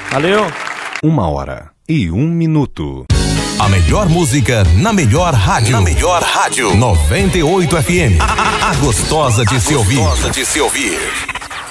Valeu. 1h01. A melhor música na melhor rádio. Na melhor rádio. 98 FM. A gostosa de se ouvir.